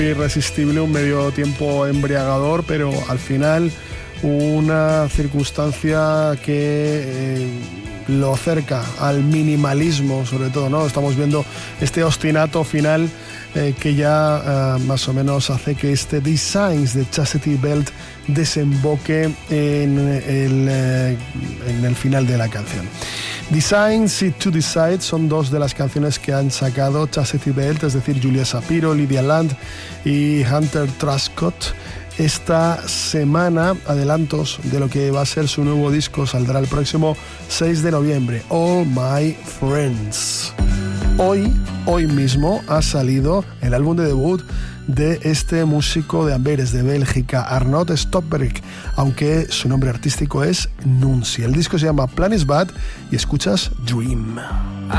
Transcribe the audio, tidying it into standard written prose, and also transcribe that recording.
Irresistible, un medio tiempo embriagador, pero al final una circunstancia que lo acerca al minimalismo, sobre todo, ¿no? Estamos viendo este ostinato final que ya más o menos hace que este Designs de Chastity Belt desemboque en el final de la canción. Designs y To Decide son dos de las canciones que han sacado Chastity Belt, es decir, Julia Shapiro, Lydia Land y Hunter Truscott. Esta semana, adelantos de lo que va a ser su nuevo disco, saldrá el próximo 6 de noviembre, All My Friends. Hoy mismo ha salido el álbum de debut de este músico de Amberes, de Bélgica, Arnold Stopberg, aunque su nombre artístico es Nunzi. El disco se llama Plan is Bad y escuchas Dream.